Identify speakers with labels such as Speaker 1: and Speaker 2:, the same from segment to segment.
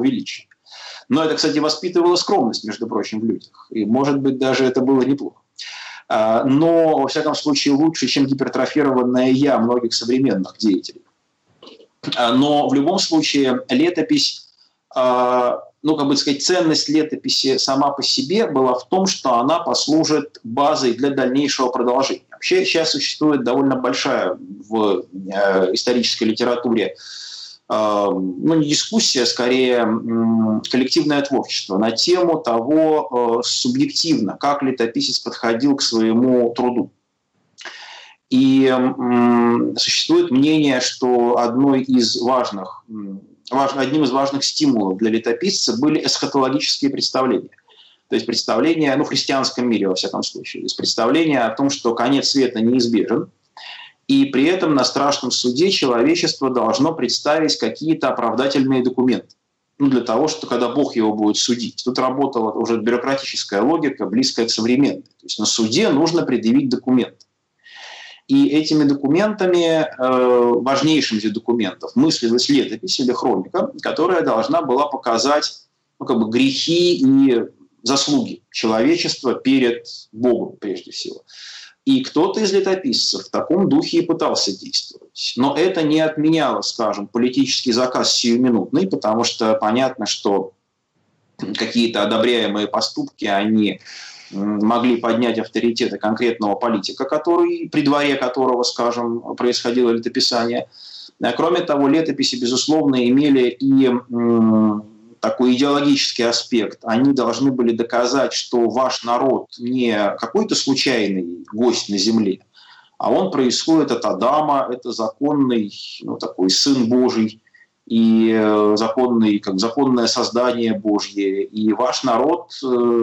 Speaker 1: величия. Но это, кстати, воспитывало скромность, между прочим, в людях. И, может быть, даже это было неплохо. Но, во всяком случае, лучше, чем гипертрофированное «я» многих современных деятелей. Но в любом случае летопись, ценность летописи сама по себе была в том, что она послужит базой для дальнейшего продолжения. Вообще сейчас существует довольно большая в исторической литературе не дискуссия, скорее коллективное творчество на тему того субъективно, как летописец подходил к своему труду. И существует мнение, что одним из важных стимулов для летописца были эсхатологические представления. То есть представления, в христианском мире, во всяком случае, есть представление о том, что конец света неизбежен, и при этом на страшном суде человечество должно представить какие-то оправдательные документы. Для того, что когда Бог его будет судить. Тут работала уже бюрократическая логика, близкая к современной. То есть на суде нужно предъявить документы. И этими документами, важнейшим из документов, мыслилась летопись или хроника, которая должна была показать грехи и заслуги человечества перед Богом, прежде всего. И кто-то из летописцев в таком духе и пытался действовать. Но это не отменяло, скажем, политический заказ сиюминутный, потому что понятно, что какие-то одобряемые поступки, они могли поднять авторитеты конкретного политика, при дворе которого, скажем, происходило летописание. Кроме того, летописи, безусловно, имели и такой идеологический аспект. Они должны были доказать, что ваш народ не какой-то случайный гость на земле, а он происходит от Адама, это законный, такой сын Божий, и законное создание Божье. И ваш народ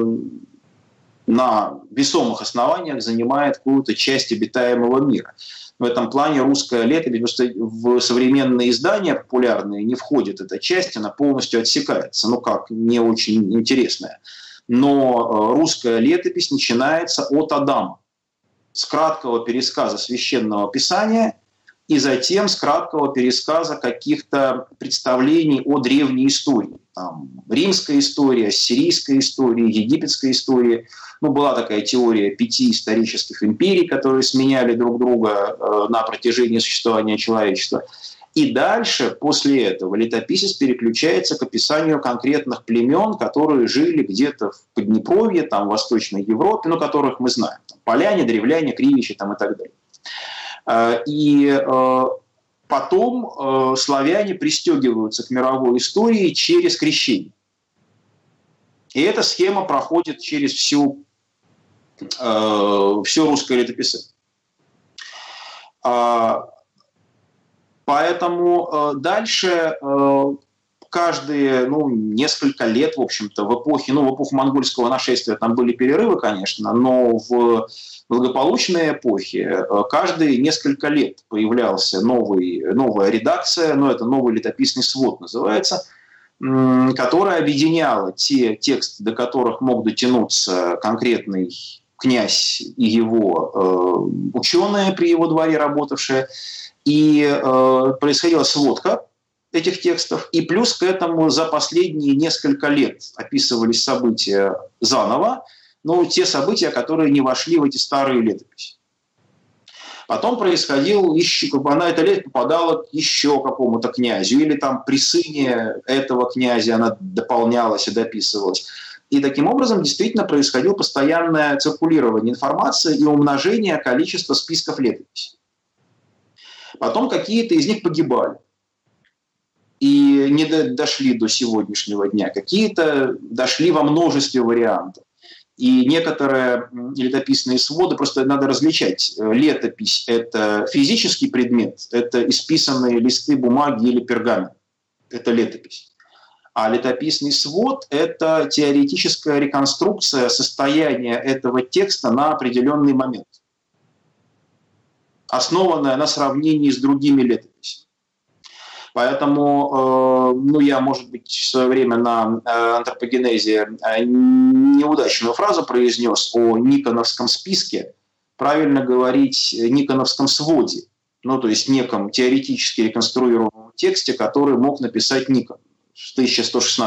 Speaker 1: на весомых основаниях занимает какую-то часть обитаемого мира. В этом плане русская летопись, просто в современные издания популярные не входит эта часть, она полностью отсекается, не очень интересная. Но русская летопись начинается от Адама, с краткого пересказа священного писания и затем с краткого пересказа каких-то представлений о древней истории. Там, римская история, ассирийская история, египетская история. Была такая теория 5 исторических империй, которые сменяли друг друга на протяжении существования человечества. И дальше, после этого, летописец переключается к описанию конкретных племен, которые жили где-то в Поднепровье, в Восточной Европе, которых мы знаем. Поляне, древляне, кривичи и так далее. И потом славяне пристегиваются к мировой истории через крещение. И эта схема проходит через все русское летописание. Поэтому дальше каждые несколько лет, в общем-то, в эпоху монгольского нашествия там были перерывы, конечно, но в благополучной эпохе каждые несколько лет появлялся новая редакция, это новый летописный свод называется, которая объединяла те тексты, до которых мог дотянуться конкретный князь и его ученые при его дворе работавшие, и происходила сводка этих текстов, и плюс к этому за последние несколько лет описывались события заново, те события, которые не вошли в эти старые летописи. Потом происходил эта летопись попадала к еще какому-то князю, или при сыне этого князя она дополнялась и дописывалась. И таким образом действительно происходило постоянное циркулирование информации и умножение количества списков летописей. Потом какие-то из них погибали и не дошли до сегодняшнего дня. Какие-то дошли во множестве вариантов. И некоторые летописные своды, просто надо различать. Летопись – это физический предмет, это исписанные листы бумаги или пергамент. Это летопись. А летописный свод – это теоретическая реконструкция состояния этого текста на определенный момент, основанная на сравнении с другими летописями. Поэтому я, может быть, в свое время на антропогенезе неудачную фразу произнес о Никоновском списке. Правильно говорить Никоновском своде, то есть неком теоретически реконструированном тексте, который мог написать Никон в 1116